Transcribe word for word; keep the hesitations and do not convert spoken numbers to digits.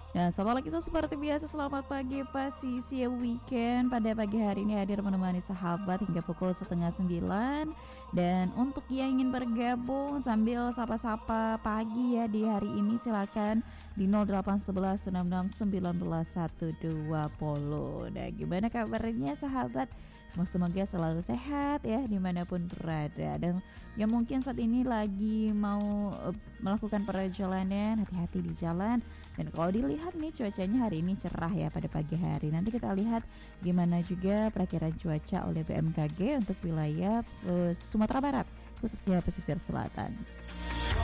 Dan Assalamualaikum seperti biasa, selamat pagi pasisi weekend. Pada pagi hari ini hadir menemani sahabat hingga pukul setengah sembilan. Dan untuk yang ingin bergabung sambil sapa-sapa pagi ya di hari ini, silakan di nol delapan satu satu enam enam sembilan satu dua nol. Nah, gimana kabarnya sahabat? Semoga selalu sehat ya dimanapun berada. Dan yang mungkin saat ini lagi mau uh, melakukan perjalanan, hati-hati di jalan. Dan kalau dilihat nih cuacanya hari ini cerah ya pada pagi hari. Nanti kita lihat gimana juga perakiran cuaca oleh B M K G untuk wilayah uh, Sumatera Barat, khususnya pesisir selatan.